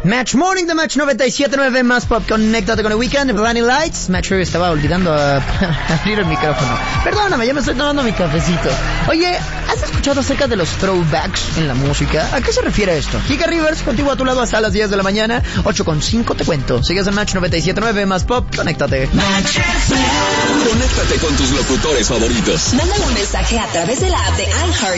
Match Morning de Match 97.9 más pop. Conéctate con el Weekend, Blinding Lights. Match, estaba olvidando abrir el micrófono. Perdóname, ya me estoy tomando mi cafecito. Oye, ¿has escuchado acerca de los throwbacks en la música? ¿A qué se refiere esto? Kika Rivers, contigo a tu lado hasta las 10 de la mañana. 8:05 te cuento. Sigues en Match 97.9 más pop. Conéctate. Conéctate con tus locutores favoritos. Mándale un mensaje a través de la app de iHeart